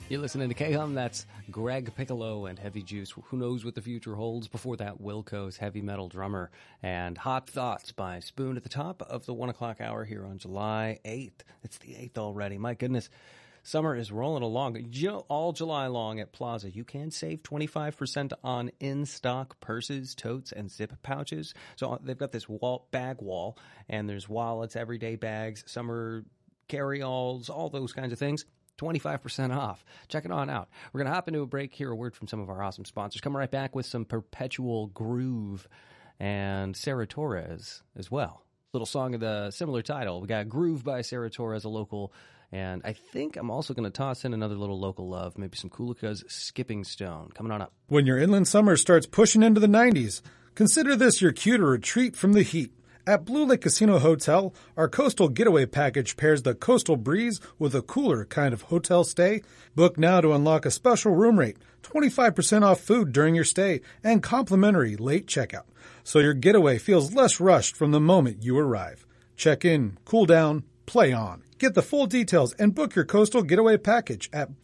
You're listening to K-Hum. That's Greg Piccolo and Heavy Juice. Who knows what the future holds? Before that, Wilco's Heavy Metal Drummer and Hot Thoughts by Spoon at the top of the 1 o'clock hour here on July 8th. It's the 8th already. My goodness. Summer is rolling along. You know, all July long at Plaza, you can save 25% on in-stock purses, totes, and zip pouches. So they've got this bag wall, and there's wallets, everyday bags, summer carry-alls, all those kinds of things. 25% off. Check it on out. We're going to hop into a break, hear a word from some of our awesome sponsors. Come right back with some Perpetual Groove and Sarah Torres as well. Little song of the similar title. We got Groove by Sarah Torres, a local, and I think I'm also going to toss in another little local love, maybe some Coolica's Skipping Stone. Coming on up. When your inland summer starts pushing into the 90s, consider this your cue to retreat from the heat. At Blue Lake Casino Hotel, our Coastal Getaway Package pairs the coastal breeze with a cooler kind of hotel stay. Book now to unlock a special room rate, 25% off food during your stay, and complimentary late checkout, so your getaway feels less rushed from the moment you arrive. Check in, cool down, play on. Get the full details and book your Coastal Getaway Package at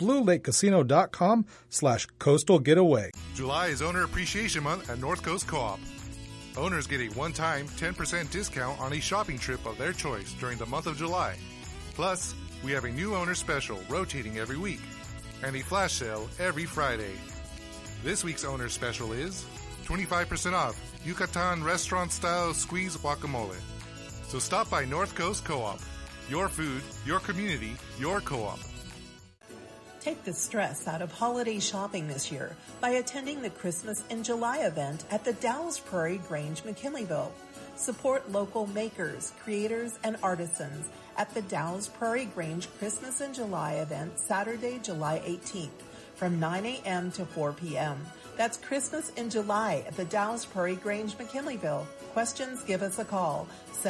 BlueLakeCasino.com/Coastal Getaway. July is Owner Appreciation Month at North Coast Co-op. Owners get a one-time 10% discount on a shopping trip of their choice during the month of July. Plus, we have a new owner special rotating every week and a flash sale every Friday. This week's owner special is 25% off Yucatan restaurant-style squeeze guacamole. So stop by North Coast Co-op. Your food, your community, your co-op. Take the stress out of holiday shopping this year by attending the Christmas in July event at the Dalles Prairie Grange, McKinleyville. Support local makers, creators, and artisans at the Dalles Prairie Grange Christmas in July event Saturday, July 18th from 9 a.m. to 4 p.m. That's Christmas in July at the Dalles Prairie Grange, McKinleyville. Questions, give us a call,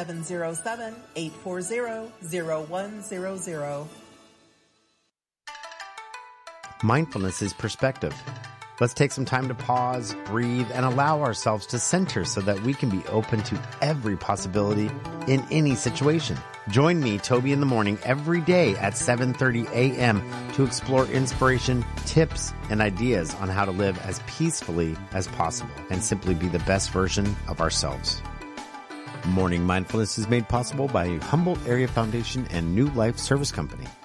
707-840-0100. Mindfulness is perspective. Let's take some time to pause, breathe, and allow ourselves to center so that we can be open to every possibility in any situation. Join me, Toby, in the morning every day at 7:30 a.m. to explore inspiration, tips, and ideas on how to live as peacefully as possible and simply be the best version of ourselves. Morning Mindfulness is made possible by Humboldt Area Foundation and New Life Service Company.